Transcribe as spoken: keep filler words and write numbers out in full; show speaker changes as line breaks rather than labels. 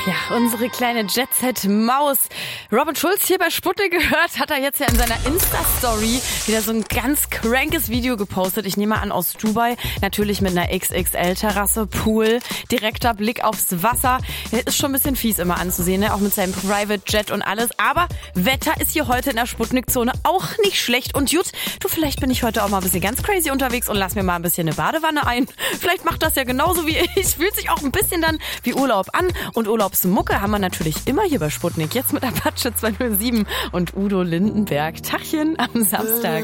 Ja, unsere kleine Jet-Set-Maus. Robin Schulz hier bei Sputnik gehört, hat er jetzt ja in seiner Insta-Story wieder so ein ganz crankes Video gepostet. Ich nehme an aus Dubai, natürlich mit einer X X L-Terrasse, Pool, direkter Blick aufs Wasser. Ist schon ein bisschen fies immer anzusehen, ne? Auch mit seinem Private Jet und alles. Aber Wetter ist hier heute in der Sputnik-Zone auch nicht schlecht. Und Jut, du, vielleicht bin ich heute auch mal ein bisschen ganz crazy unterwegs und lass mir mal ein bisschen eine Badewanne ein. Vielleicht macht das ja genauso wie ich. Fühlt sich auch ein bisschen dann wie Urlaub an. Und Urlaubsmucke haben wir natürlich immer hier bei Sputnik. Jetzt mit Apache zwei null sieben und Udo Lindenberg. Tachchen am Samstag.